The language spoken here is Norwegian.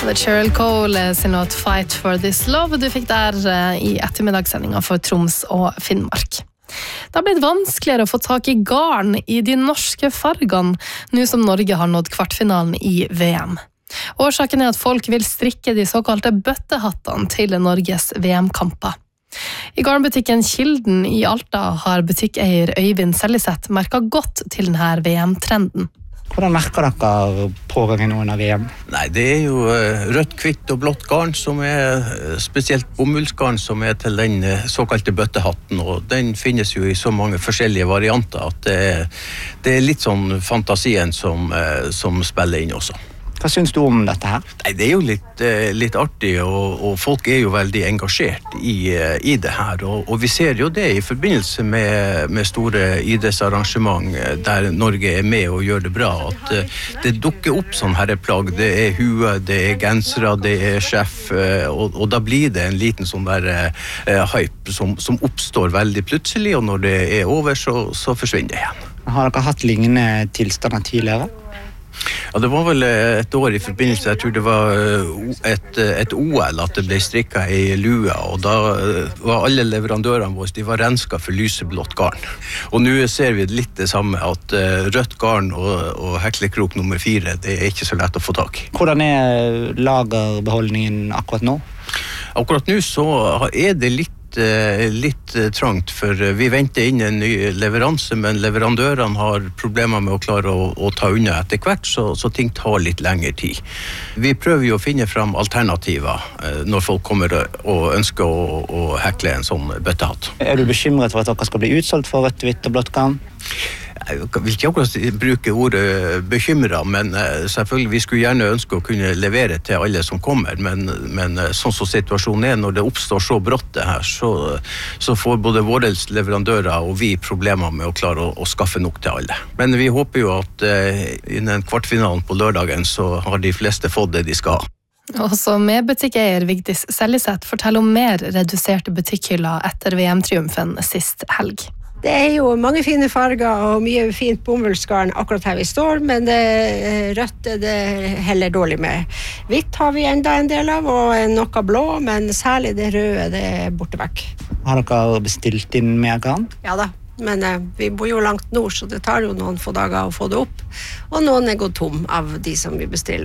Det Cheryl Cole sin låt Fight for this love du fikk der i ettermiddagssendingen for Troms og Finnmark. Det har blitt vanskeligere å få tak i garn i de norske fargene, nå som Norge har nådd kvartfinalen i VM. Årsaken at folk vil strikke de såkalte bøttehattene til Norges VM-kamper. I garnbutikken Kilden i Alta har butikkeier Øyvind Selliseth merket godt til denne VM-trenden. Hvordan merker dere pågangen under VM? Nei, det jo rødt, hvitt og blått garn som spesielt bomullsgarn som til den såkalte bøttehatten, og den finnes jo i så mange forskjellige varianter at det litt sånn fantasien som spiller inn også. Hva synes du om dette her? Nei, det jo litt artig, og folk jo veldig engasjert i det her, og vi ser jo det i forbindelse med store idrettsarrangement der Norge med og gjør det bra, at det dukker opp sånne herreplagg, det hue, det gensere, det sjef, og da blir det en liten sånn der hype som oppstår veldig plutselig, og når det over så forsvinner det igjen. Har dere hatt lignende tilstander tidligere? Ja, det var vel et år i forbindelse, jeg tror det var et OL at det ble strikket i lua, og da var alle leverandørene våre, de var rensket for lyseblått garn. Og nå ser vi litt det samme, at rødt garn og heklekrok nummer 4, det ikke så lett å få tak i. Hvordan lagerbeholdningen akkurat nå? Akkurat nå så det litt trangt, for vi venter inn en ny leveranse, men leverandørene har problemer med å klare å ta unna etter hvert, så ting tar litt lengre tid. Vi prøver jo å finne frem alternativer når folk kommer og ønsker å hekle en sånn bøttehatt. Du bekymret for at dere skal bli utsolgt for rødt, hvitt og blått garn? Jeg vil ikke akkurat bruke ordet bekymret, men selvfølgelig vi skulle gjerne ønske å kunne levere til alle som kommer, men sånn som situasjonen når det oppstår så brått det her, så får både våre leverandører og vi problemer med å klare å skaffe nok til alle. Men vi håper jo at innen kvartfinalen på lørdagen så har de fleste fått det de skal ha. Også med butikkeier Vigdis Selliseth forteller om mer reduserte butikkhyller etter VM-triumfen sist helg. Det jo mange fine farger og mye fint bomullsgarn akkurat her vi står, men det rødt det heller dårlig med. Hvitt har vi enda en del av, og noe blå, men særlig det røde det borte vekk. Har dere bestilt inn mer garn? Ja da, men vi bor jo langt nord, så det tar jo noen få dager å få det opp, og noen gått tom av de som vi bestiller.